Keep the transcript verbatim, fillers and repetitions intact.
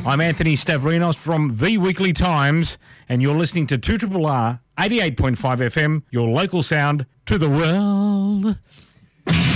I'm Anthony Stavrinos from The Weekly Times, and you're listening to two R R R eighty-eight point five F M, your local sound to the world.